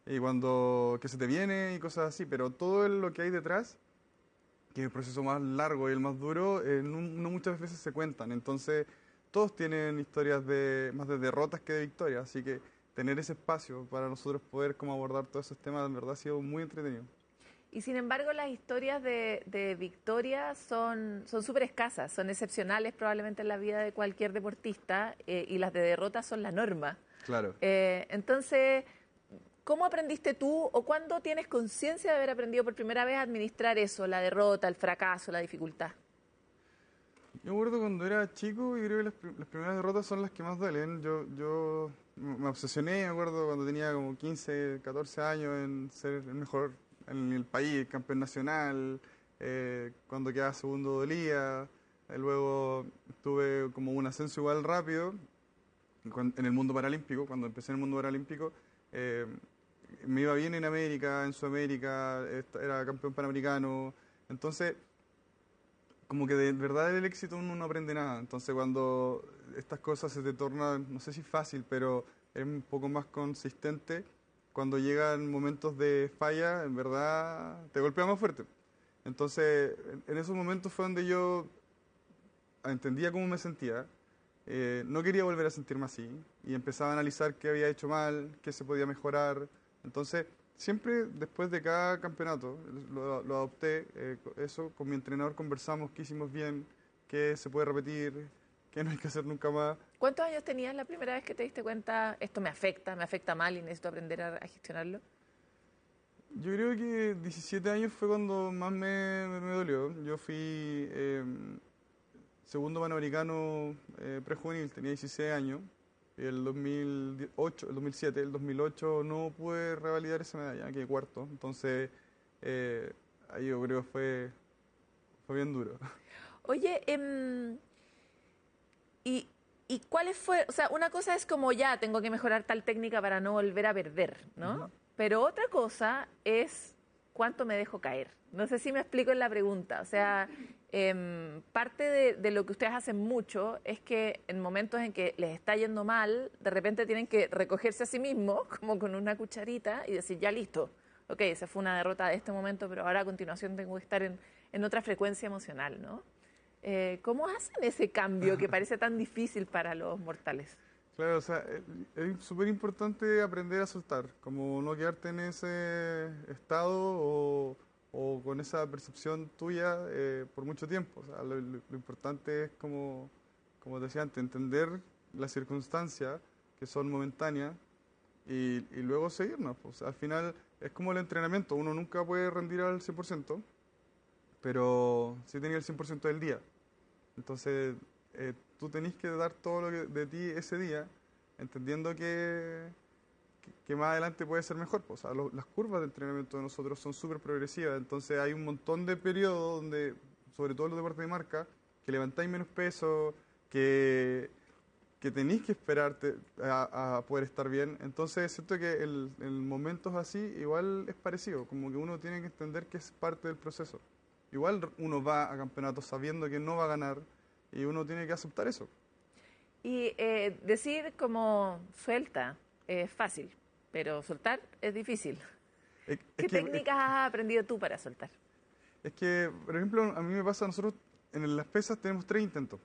y cuando que se te viene y cosas así, pero todo lo que hay detrás, que es el proceso más largo y el más duro, no muchas veces se cuentan. Entonces, todos tienen historias de más de derrotas que de victorias, así que tener ese espacio para nosotros poder como abordar todos esos temas, en verdad ha sido muy entretenido. Y sin embargo, las historias de victoria son súper escasas, son excepcionales probablemente en la vida de cualquier deportista, y las de derrota son la norma. Claro. Entonces, ¿cómo aprendiste tú o cuándo tienes conciencia de haber aprendido por primera vez a administrar eso, la derrota, el fracaso, la dificultad? Yo me acuerdo cuando era chico y creo que las primeras derrotas son las que más duelen. Yo me obsesioné, me acuerdo cuando tenía como 15, 14 años en ser el mejor en el país, el campeón nacional, cuando quedaba segundo dolía. Luego tuve como un ascenso igual rápido en el mundo paralímpico, cuando empecé en el mundo paralímpico. eh, Me iba bien en América, en Sudamérica, era campeón panamericano. Entonces, como que de verdad del éxito uno no aprende nada. Entonces cuando estas cosas se te tornan, no sé si fácil, pero es un poco más consistente, cuando llegan momentos de falla, en verdad te golpea más fuerte. Entonces en esos momentos fue donde yo entendía cómo me sentía, no quería volver a sentirme así y empezaba a analizar qué había hecho mal, qué se podía mejorar. Entonces, siempre después de cada campeonato, lo adopté, eso con mi entrenador conversamos qué hicimos bien, qué se puede repetir, qué no hay que hacer nunca más. ¿Cuántos años tenías la primera vez que te diste cuenta, esto me afecta mal y necesito aprender a gestionarlo? Yo creo que 17 años fue cuando más me dolió. Yo fui segundo panamericano prejuvenil, tenía 16 años. El 2008, el 2007, el 2008 no pude revalidar esa medalla, quedé cuarto. Entonces, eh, ahí yo creo que fue bien duro. Oye, ¿y, y cuáles fue? O sea, una cosa es como ya tengo que mejorar tal técnica para no volver a perder, ¿no? Ujú. Pero otra cosa es cuánto me dejo caer. No sé si me explico en la pregunta. O sea, parte de lo que ustedes hacen mucho es que en momentos en que les está yendo mal, de repente tienen que recogerse a sí mismos, como con una cucharita, y decir, ya listo. Ok, esa fue una derrota de este momento, pero ahora a continuación tengo que estar en otra frecuencia emocional, ¿no? ¿Cómo hacen ese cambio que parece tan difícil para los mortales? Claro, o sea, es súper importante aprender a soltar, como no quedarte en ese estado o con esa percepción tuya por mucho tiempo. O sea, lo importante es como te decía antes, entender las circunstancias que son momentáneas y luego seguirnos. Pues. Al final es como el entrenamiento, uno nunca puede rendir al 100%, pero sí tenía el 100% del día. Entonces, tú tenés que dar todo lo que de ti ese día, entendiendo que más adelante puede ser mejor. Pues, o sea, las curvas de entrenamiento de nosotros son súper progresivas, entonces hay un montón de periodos donde, sobre todo en los deportes de marca, que levantáis menos peso, que, que tenéis que esperarte a poder estar bien. Entonces, siento que en momentos así igual es parecido, como que uno tiene que entender que es parte del proceso. Igual uno va a campeonatos sabiendo que no va a ganar y uno tiene que aceptar eso. Y decir como suelta es fácil, pero soltar es difícil. Es, es ¿Qué que, es, técnicas has aprendido tú para soltar? es que, por ejemplo, a mí me pasa, nosotros en las pesas tenemos 3 intentos.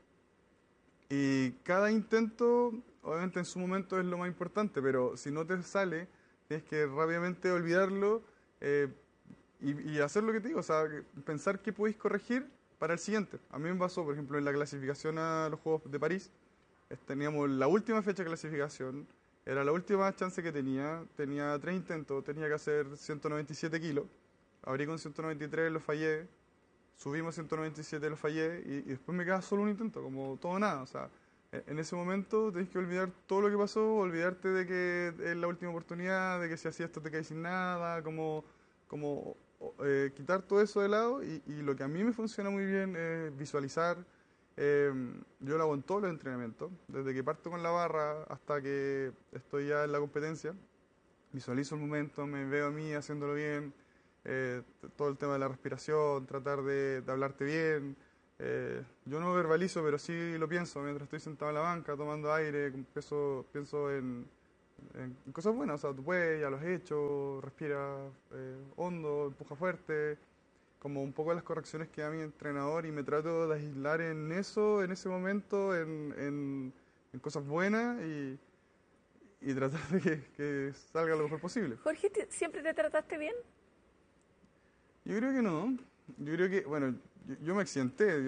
Y cada intento, obviamente en su momento es lo más importante, pero si no te sale, tienes que rápidamente olvidarlo eh, y hacer lo que te digo, o sea, pensar qué podéis corregir para el siguiente. A mí me pasó, por ejemplo, en la clasificación a los Juegos de París, teníamos la última fecha de clasificación, era la última chance que tenía 3 intentos, tenía que hacer 197 kilos, abrí con 193, lo fallé, subimos 197, lo fallé y después me queda solo un intento, como todo o nada. O sea, en ese momento tenés que olvidar todo lo que pasó, olvidarte de que es la última oportunidad, de que si hacías esto te caes sin nada, quitar todo eso de lado y lo que a mí me funciona muy bien es visualizar. eh, yo lo hago en todos los entrenamientos, desde que parto con la barra hasta que estoy ya en la competencia. Visualizo el momento, me veo a mí haciéndolo bien, todo el tema de la respiración, tratar de hablarte bien. Yo no verbalizo, pero sí lo pienso mientras estoy sentado en la banca tomando aire, pienso en cosas buenas. O sea, tú puedes, ya lo has hecho, respira hondo, empuja fuerte, como un poco las correcciones que da mi entrenador y me trato de aislar en eso, en ese momento, en cosas buenas y tratar de que salga lo mejor posible. Jorge, ¿siempre te trataste bien? Yo creo que no. Yo creo que, bueno, yo me accidenté.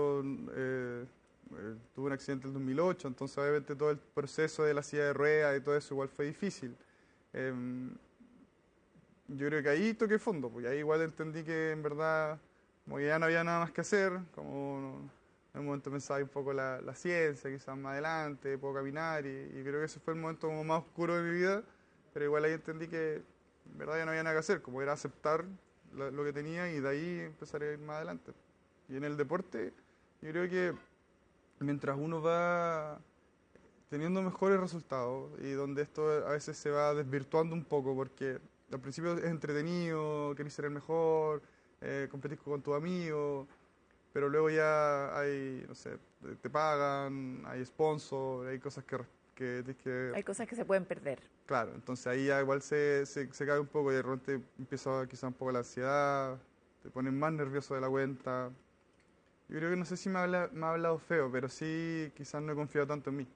Tuve un accidente en el 2008, entonces obviamente todo el proceso de la silla de ruedas y todo eso igual fue difícil. Em, yo creo que ahí toqué fondo, porque ahí igual entendí que en verdad como que ya no había nada más que hacer, como en un momento pensaba un poco la ciencia, quizás más adelante, puedo caminar y creo que ese fue el momento como más oscuro de mi vida, pero igual ahí entendí que en verdad ya no había nada que hacer, como era aceptar lo que tenía y de ahí empezar a ir más adelante. Y en el deporte yo creo que mientras uno va teniendo mejores resultados y donde esto a veces se va desvirtuando un poco porque al principio es entretenido, querés ser el mejor, competís con tus amigos, pero luego ya hay, no sé, te pagan, hay sponsor, hay cosas que tienes que... Hay cosas que se pueden perder. Claro, entonces ahí ya igual se cae un poco y de repente empieza quizá un poco la ansiedad, te pones más nervioso de la cuenta. Yo creo que no sé si me ha hablado feo, pero sí quizás no he confiado tanto en mí.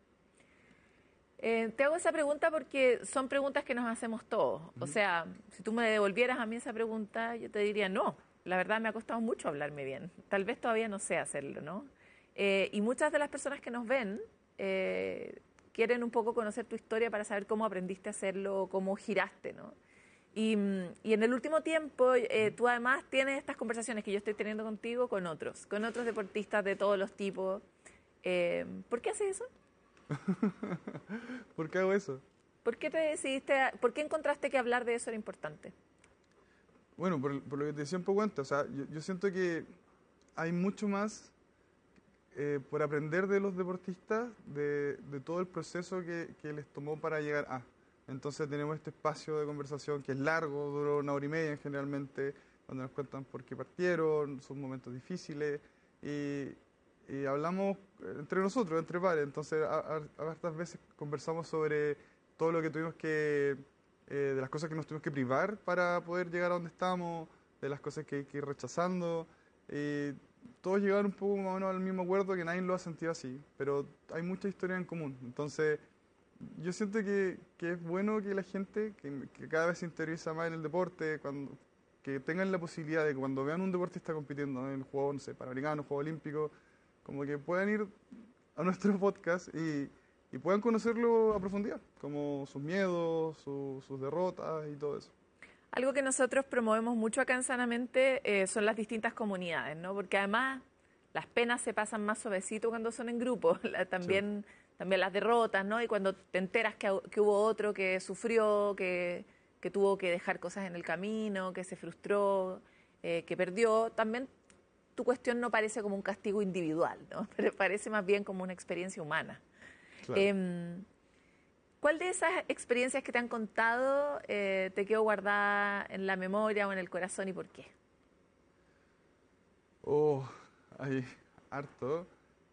Te hago esa pregunta porque son preguntas que nos hacemos todos. O sea, si tú me devolvieras a mí esa pregunta, yo te diría no. La verdad me ha costado mucho hablarme bien. Tal vez todavía no sé hacerlo, ¿no? Y muchas de las personas que nos ven quieren un poco conocer tu historia para saber cómo aprendiste a hacerlo, cómo giraste, ¿no? Y en el último tiempo, tú además tienes estas conversaciones que yo estoy teniendo contigo con otros deportistas de todos los tipos. ¿Por qué haces eso? ¿Por qué hago eso? ¿Por qué te decidiste, por qué encontraste que hablar de eso era importante? Bueno, por lo que te decía un poco antes, o sea, yo siento que hay mucho más por aprender de los deportistas, de todo el proceso que les tomó para llegar a. Entonces tenemos este espacio de conversación que es largo, duró 1 hora y media generalmente, donde nos cuentan por qué partieron, sus momentos difíciles, y hablamos entre nosotros, entre pares. Entonces a hartas veces conversamos sobre todo lo que tuvimos de las cosas que nos tuvimos que privar para poder llegar a donde estamos, de las cosas que hay que ir rechazando. Y todos llegaron un poco más o menos al mismo acuerdo, que nadie lo ha sentido así, pero hay mucha historia en común. Entonces, yo siento que es bueno que la gente, que cada vez se interioriza más en el deporte, que tengan la posibilidad de que cuando vean un deportista compitiendo en el juego, no sé, panamericano, juego olímpico, como que puedan ir a nuestro podcast y puedan conocerlo a profundidad, como sus miedos, sus derrotas y todo eso. Algo que nosotros promovemos mucho acá en Sanamente son las distintas comunidades, ¿no? Porque además las penas se pasan más suavecito cuando son en grupo, también las derrotas, ¿no? Y cuando te enteras que hubo otro que sufrió, que tuvo que dejar cosas en el camino, que se frustró, que perdió, también tu cuestión no parece como un castigo individual, ¿no? Pero parece más bien como una experiencia humana. Claro. ¿Cuál de esas experiencias que te han contado te quedó guardada en la memoria o en el corazón y por qué? Oh, hay harto.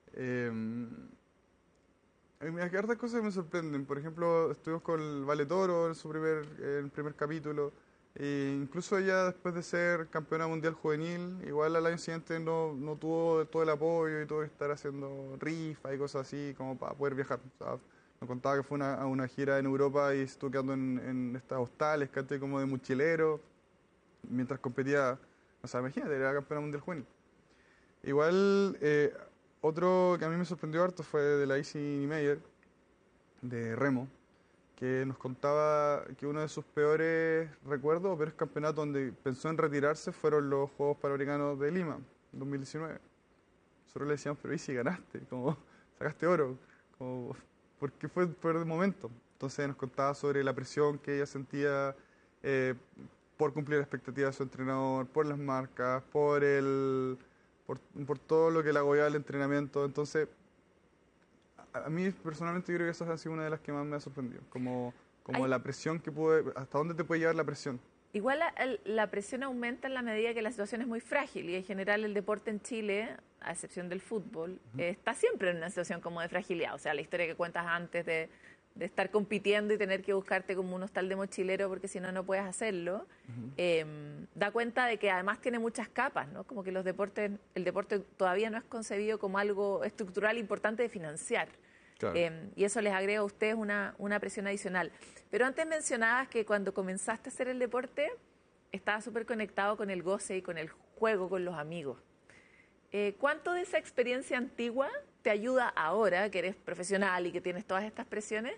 Hay hartas cosas que me sorprenden. Por ejemplo, estuvimos con el Vale Toro en el primer capítulo. E incluso ella, después de ser campeona mundial juvenil, igual al año siguiente no tuvo todo el apoyo y tuvo que estar haciendo rifas y cosas así como para poder viajar. O sea, me contaba que fue a una gira en Europa y estuvo quedando en estas hostales, casi como de mochilero, mientras competía. O sea, imagínate, era campeona mundial juvenil. Igual, otro que a mí me sorprendió harto fue de la Isi Niemeyer, de remo, que nos contaba que uno de sus peores recuerdos o peores campeonatos donde pensó en retirarse fueron los Juegos Panamericanos de Lima, 2019. Nosotros le decíamos, pero Isi, ganaste, como sacaste oro, como, porque fue el peor momento. Entonces nos contaba sobre la presión que ella sentía por cumplir las expectativas de su entrenador, por las marcas, por todo lo que le agobiaba el entrenamiento. Entonces, a mí personalmente yo creo que esa ha sido una de las que más me ha sorprendido, como la presión hasta dónde te puede llevar la presión. Igual la presión aumenta en la medida que la situación es muy frágil y en general el deporte en Chile, a excepción del fútbol, está siempre en una situación como de fragilidad. O sea, la historia que cuentas antes de de estar compitiendo y tener que buscarte como un hostal de mochilero porque si no, no puedes hacerlo, da cuenta de que además tiene muchas capas, ¿no? Como que el deporte todavía no es concebido como algo estructural importante de financiar. Claro. Y eso les agrega a ustedes una presión adicional. Pero antes mencionabas que cuando comenzaste a hacer el deporte, estabas súper conectado con el goce y con el juego con los amigos. ¿Cuánto de esa experiencia antigua te ayuda ahora, que eres profesional y que tienes todas estas presiones,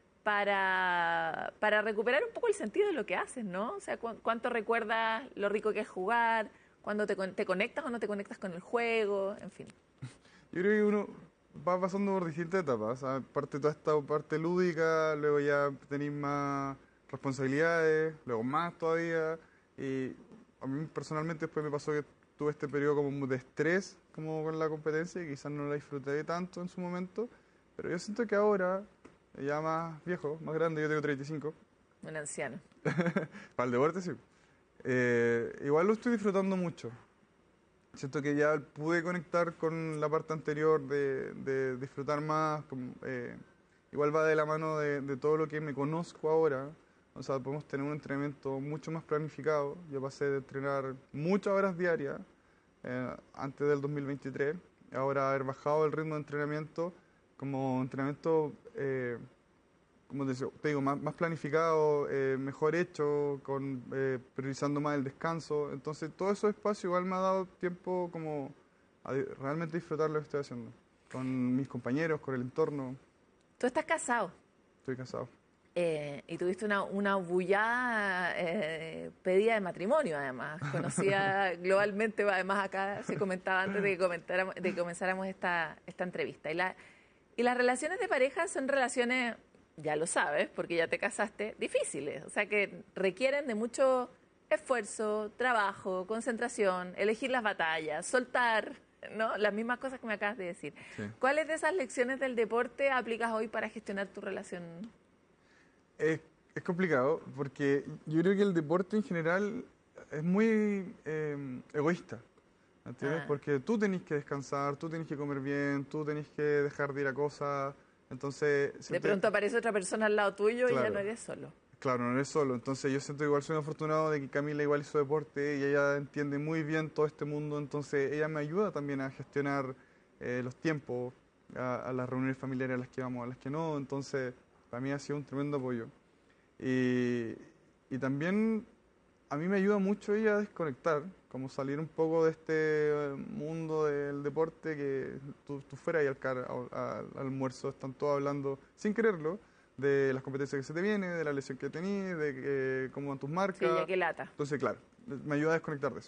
para recuperar un poco el sentido de lo que haces, ¿no? O sea, ¿cuánto recuerdas lo rico que es jugar? ¿Cuándo te conectas o no te conectas con el juego? En fin. Yo creo que uno va pasando por distintas etapas. O sea, parte toda esta parte lúdica, luego ya tenéis más responsabilidades, luego más todavía. Y a mí personalmente después me pasó que tuve este periodo como de estrés como con la competencia y quizás no la disfruté tanto en su momento. Pero yo siento que ahora, ya más viejo, más grande, yo tengo 35. Un anciano. Para el deporte sí. Igual lo estoy disfrutando mucho. Siento que ya pude conectar con la parte anterior de disfrutar más. Igual va de la mano de todo lo que me conozco ahora. O sea, podemos tener un entrenamiento mucho más planificado. Yo pasé de entrenar muchas horas diarias antes del 2023. Ahora haber bajado el ritmo de entrenamiento como entrenamiento, como te digo, más planificado, mejor hecho, priorizando más el descanso. Entonces, todo esos espacios igual me ha dado tiempo como realmente disfrutar lo que estoy haciendo. Con mis compañeros, con el entorno. Tú estás casado. Estoy casado. Y tuviste una bullada pedida de matrimonio, además, conocida globalmente, además acá se comentaba antes de que comenzáramos esta entrevista. Y las relaciones de pareja son relaciones, ya lo sabes, porque ya te casaste, difíciles, o sea que requieren de mucho esfuerzo, trabajo, concentración, elegir las batallas, soltar, ¿no? Las mismas cosas que me acabas de decir. Sí. ¿Cuáles de esas lecciones del deporte aplicas hoy para gestionar tu relación? Es complicado porque yo creo que el deporte en general es muy egoísta, ¿entiendes? Ah. Porque tú tenés que descansar, tú tenés que comer bien, tú tenés que dejar de ir a cosas, entonces... De pronto aparece otra persona al lado tuyo y ya Claro. no eres solo. Claro, no eres solo, entonces yo siento que igual soy afortunado de que Camila igual hizo deporte y ella entiende muy bien todo este mundo, entonces ella me ayuda también a gestionar los tiempos, a las reuniones familiares a las que vamos, a las que no, entonces para mí ha sido un tremendo apoyo. Y también a mí me ayuda mucho ella a desconectar, como salir un poco de este mundo del deporte que tú fueras y al almuerzo están todos hablando sin quererlo de las competencias que se te vienen, de la lesión que tenés, de cómo van tus marcas. Sí, ya que lata. Entonces, claro, me ayuda a desconectar de eso.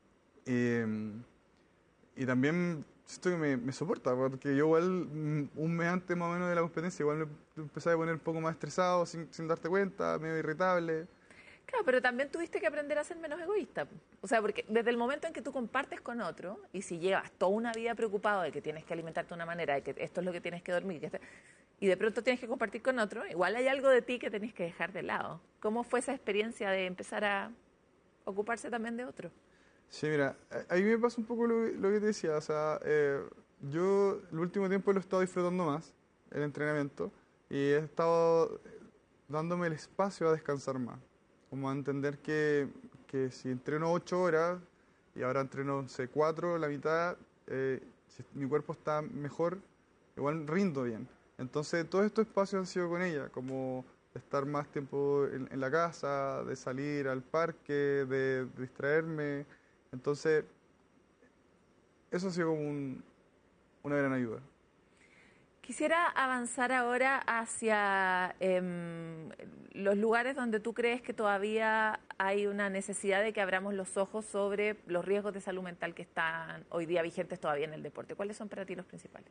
Y también siento que me soporta, porque yo igual un mes antes más o menos de la competencia, igual me empecé a poner un poco más estresado, sin darte cuenta, medio irritable. Claro, pero también tuviste que aprender a ser menos egoísta. O sea, porque desde el momento en que tú compartes con otro, y si llevas toda una vida preocupado de que tienes que alimentarte de una manera, de que esto es lo que tienes que dormir, y de pronto tienes que compartir con otro, igual hay algo de ti que tenés que dejar de lado. ¿Cómo fue esa experiencia de empezar a ocuparse también de otro? Sí, mira, ahí me pasa un poco lo que te decía, o sea, yo el último tiempo lo he estado disfrutando más, el entrenamiento, y he estado dándome el espacio a descansar más, como a entender que si entreno 8 horas y ahora entreno, no sé, 4, la mitad, si mi cuerpo está mejor, igual rindo bien. Entonces, todos estos espacios han sido con ella, como de estar más tiempo en la casa, de salir al parque, de distraerme. Entonces, eso ha sido como una gran ayuda. Quisiera avanzar ahora hacia los lugares donde tú crees que todavía hay una necesidad de que abramos los ojos sobre los riesgos de salud mental que están hoy día vigentes todavía en el deporte. ¿Cuáles son para ti los principales?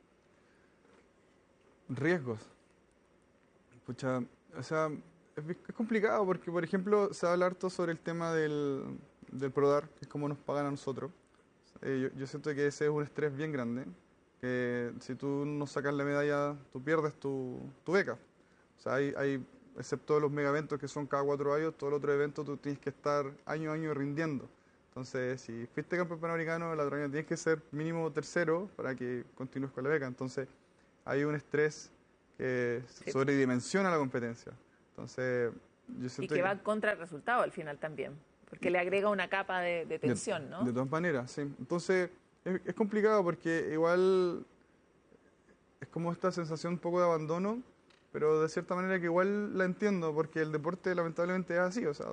Riesgos. Pucha, o sea, es complicado porque, por ejemplo, se habla harto sobre el tema del PRODAR, que es como nos pagan a nosotros. Yo siento que ese es un estrés bien grande, que si tú no sacas la medalla, tú pierdes tu beca. O sea, excepto los mega eventos que son cada 4 años, todo el otro evento tú tienes que estar año a año rindiendo. Entonces, si fuiste campeón panamericano, el otro año tienes que ser mínimo tercero para que continúes con la beca. Entonces, hay un estrés que Sí. sobredimensiona la competencia. Entonces, yo Y siento que va contra el resultado al final también, porque le agrega una capa de tensión, ¿no? De todas maneras, sí. Entonces, es complicado porque igual es como esta sensación un poco de abandono, pero de cierta manera que igual la entiendo, porque el deporte lamentablemente es así, o sea,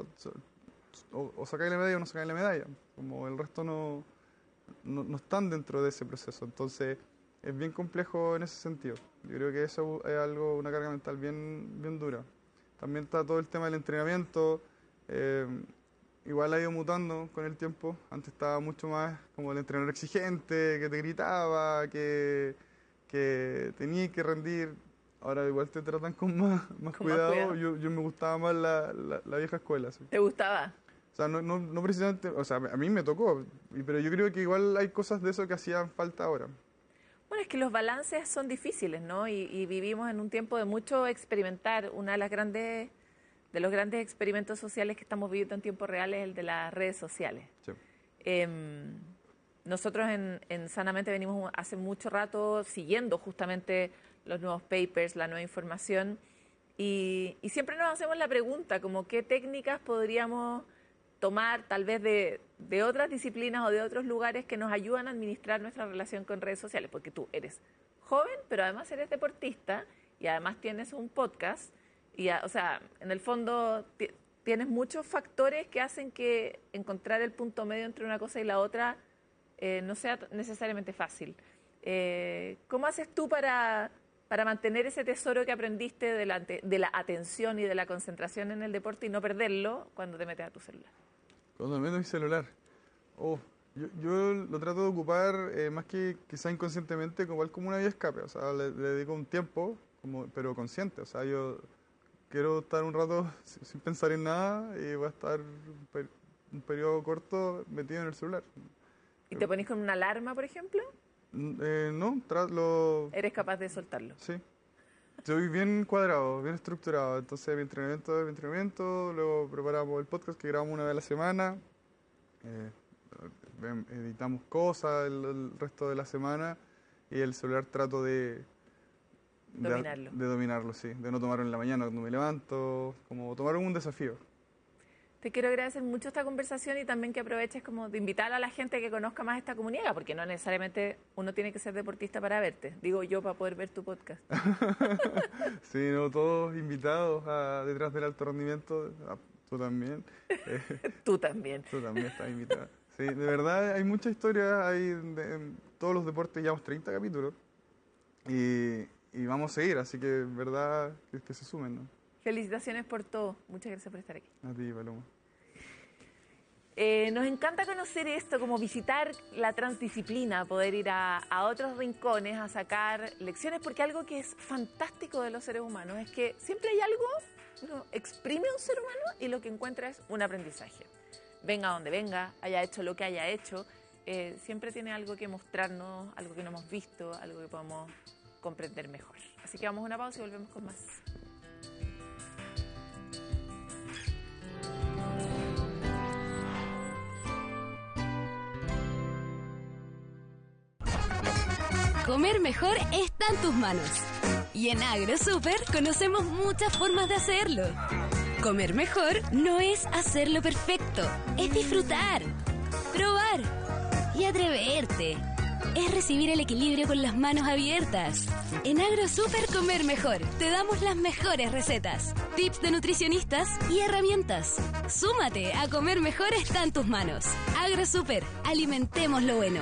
o sacáis la medalla o no sacáis la medalla, como el resto no están dentro de ese proceso, entonces es bien complejo en ese sentido. Yo creo que eso es algo, una carga mental bien dura. También está todo el tema del entrenamiento, igual ha ido mutando con el tiempo. Antes estaba mucho más como el entrenador exigente, que te gritaba, que tenías que rendir. Ahora igual te tratan con más Con más cuidado. cuidado. Yo me gustaba más la vieja escuela. Sí. ¿Te gustaba? O sea, no precisamente, o sea, a mí me tocó, pero yo creo que igual hay cosas de eso que hacían falta ahora. Bueno, es que los balances son difíciles, ¿no? Y vivimos en un tiempo de mucho experimentar. Una de los grandes experimentos sociales que estamos viviendo en tiempo real es el de las redes sociales. Sí. Nosotros en Sanamente venimos hace mucho rato siguiendo justamente los nuevos papers, la nueva información, y siempre nos hacemos la pregunta, como qué técnicas podríamos tomar tal vez de otras disciplinas o de otros lugares que nos ayudan a administrar nuestra relación con redes sociales, porque tú eres joven, pero además eres deportista y además tienes un podcast, y o sea, en el fondo tienes muchos factores que hacen que encontrar el punto medio entre una cosa y la otra no sea necesariamente fácil. ¿Cómo haces tú para mantener ese tesoro que aprendiste de la atención y de la concentración en el deporte y no perderlo cuando te metes a tu celular? Cuando meto mi celular. Yo lo trato de ocupar más que quizá inconscientemente, igual como una vía de escape. O sea, le dedico un tiempo, pero consciente. O sea, yo quiero estar un rato sin pensar en nada y voy a estar un periodo corto metido en el celular. ¿Y te ponís con una alarma, por ejemplo? No, ¿Eres capaz de soltarlo? sí. Soy bien cuadrado, bien estructurado. Entonces mi entrenamiento es mi entrenamiento, luego preparamos el podcast que grabamos una vez a la semana, editamos cosas el resto de la semana y el celular trato de dominarlo, sí. De no tomarlo en la mañana cuando me levanto, como tomarlo como un desafío. Te quiero agradecer mucho esta conversación y también que aproveches como de invitar a la gente que conozca más esta comunidad, porque no necesariamente uno tiene que ser deportista para verte, digo yo, para poder ver tu podcast. Sí, no, todos invitados a Detrás del Alto Rendimiento, tú también. Tú también. Tú también estás invitada. Sí, de verdad hay mucha historia, en todos los deportes llevamos 30 capítulos y vamos a seguir, así que es verdad que se sumen, ¿no? Felicitaciones por todo. Muchas gracias por estar aquí. A ti, Paloma. Nos encanta conocer esto, como visitar la transdisciplina, poder ir a otros rincones, a sacar lecciones, porque algo que es fantástico de los seres humanos es que siempre hay algo, uno exprime a un ser humano y lo que encuentra es un aprendizaje. Venga donde venga, haya hecho lo que haya hecho, siempre tiene algo que mostrarnos, algo que no hemos visto, algo que podemos comprender mejor. Así que vamos a una pausa y volvemos con más. Comer mejor está en tus manos. Y en AgroSuper conocemos muchas formas de hacerlo. Comer mejor no es hacerlo perfecto, es disfrutar, probar y atreverte. Es recibir el equilibrio con las manos abiertas. En AgroSuper Comer Mejor te damos las mejores recetas, tips de nutricionistas y herramientas. Súmate a Comer Mejor está en tus manos. AgroSuper, alimentemos lo bueno.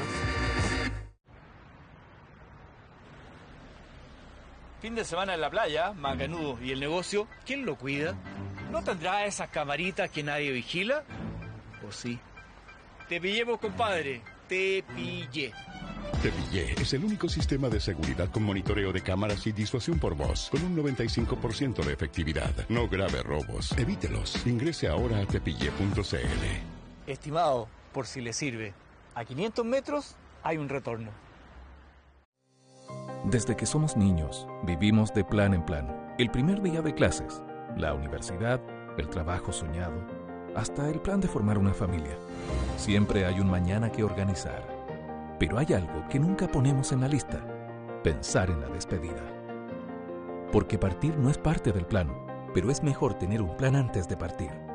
Fin de semana en la playa, macanudo, ¿y el negocio? ¿Quién lo cuida? ¿No tendrá esas camaritas que nadie vigila? ¿O sí? Te pillemos, compadre. Te pillé. Te Pillé es el único sistema de seguridad con monitoreo de cámaras y disuasión por voz, con un 95% de efectividad. No grave robos. Evítelos. Ingrese ahora a tepille.cl. Estimado, por si le sirve, a 500 metros hay un retorno. Desde que somos niños, vivimos de plan en plan. El primer día de clases, la universidad, el trabajo soñado, hasta el plan de formar una familia. Siempre hay un mañana que organizar. Pero hay algo que nunca ponemos en la lista: pensar en la despedida. Porque partir no es parte del plan, pero es mejor tener un plan antes de partir.